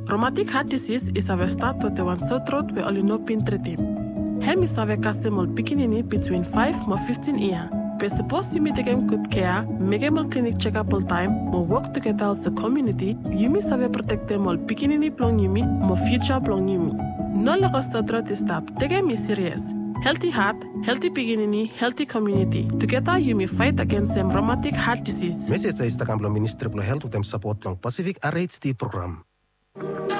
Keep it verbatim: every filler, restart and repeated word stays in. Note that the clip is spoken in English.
Rheumatic heart disease is a start to the one sore throat we only know pin treaty. Hem is a casemol pikinini between five to fifteen years. We're supposed to take good care, make them clinic check-up all time, mo work together as a community, yumi sabe protect them all pikinini plong yumi, mo future plong yumi. No longer start to stop, take me serious. Healthy heart, healthy pikinini, healthy community. Together you may fight against some rheumatic heart disease. Message sa Instagram Ministry of Health with them support ng Pacific R H T program.